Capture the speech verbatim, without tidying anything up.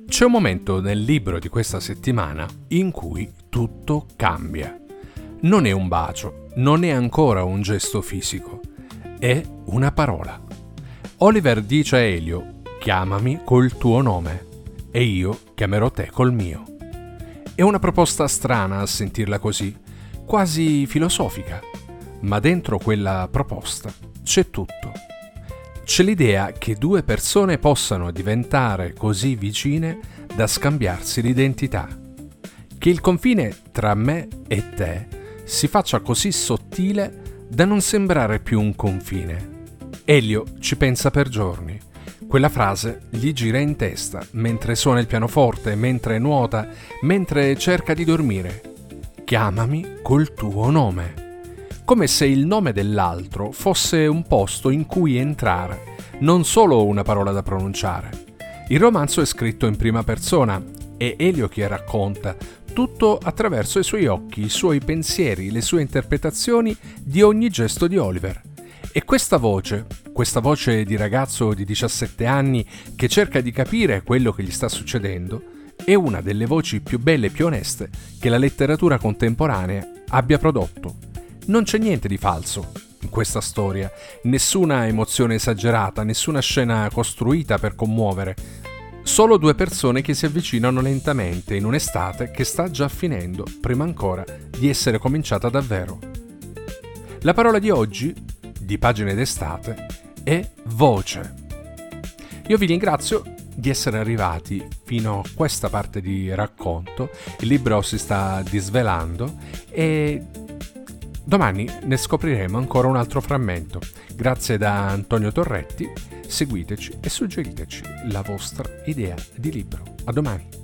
C'è un momento nel libro di questa settimana in cui tutto cambia. Non è un bacio, non è ancora un gesto fisico, è una parola. Oliver dice a Elio: chiamami col tuo nome e io chiamerò te col mio. È una proposta strana a sentirla così, quasi filosofica, ma dentro quella proposta c'è tutto. C'è l'idea che due persone possano diventare così vicine da scambiarsi l'identità, che il confine tra me e te si faccia così sottile da non sembrare più un confine. Elio ci pensa per giorni. Quella frase gli gira in testa mentre suona il pianoforte, mentre nuota, mentre cerca di dormire. Chiamami col tuo nome. Come se il nome dell'altro fosse un posto in cui entrare, non solo una parola da pronunciare. Il romanzo è scritto in prima persona, è Elio che racconta, tutto attraverso i suoi occhi, i suoi pensieri, le sue interpretazioni di ogni gesto di Oliver. E questa voce, questa voce di ragazzo di diciassette anni che cerca di capire quello che gli sta succedendo, è una delle voci più belle e più oneste che la letteratura contemporanea abbia prodotto. Non c'è niente di falso in questa storia, nessuna emozione esagerata, nessuna scena costruita per commuovere, solo due persone che si avvicinano lentamente in un'estate che sta già finendo, prima ancora di essere cominciata davvero. La parola di oggi, di Pagine d'estate, è voce. Io vi ringrazio di essere arrivati fino a questa parte di racconto. Il libro si sta disvelando e domani ne scopriremo ancora un altro frammento. Grazie da Antonio Torretti, seguiteci e suggeriteci la vostra idea di libro. A domani!